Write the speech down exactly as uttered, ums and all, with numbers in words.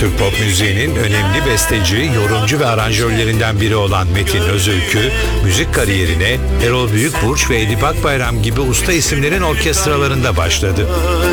Türk pop müziğinin önemli besteci, yorumcu ve aranjörlerinden biri olan Metin Özülkü, müzik kariyerine Erol Büyükburç ve Edip Akbayram gibi usta isimlerin orkestralarında başladı.